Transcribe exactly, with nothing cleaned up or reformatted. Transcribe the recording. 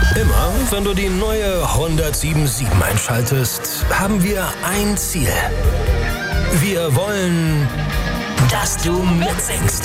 Immer, wenn du die neue Honda sieben sieben einschaltest, haben wir ein Ziel. Wir wollen, dass du mitsingst.